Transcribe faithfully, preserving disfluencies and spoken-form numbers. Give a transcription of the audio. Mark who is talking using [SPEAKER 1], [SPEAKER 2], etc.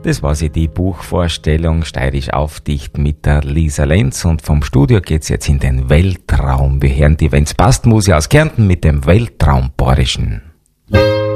[SPEAKER 1] Das war sie, die Buchvorstellung Steirisch aufdicht mit der Lisa Lenz, und vom Studio geht's jetzt in den Weltraum. Wir hören die Wenn's passt Musik aus Kärnten mit dem Weltraumbayerischen.